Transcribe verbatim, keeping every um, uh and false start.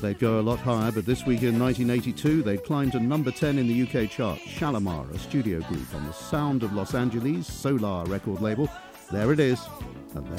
they'd go a lot higher, but this week in nineteen eighty-two, they'd climbed to number ten in the U K chart. Shalimar, a studio group on the Sound of Los Angeles Solar record label. There it is, and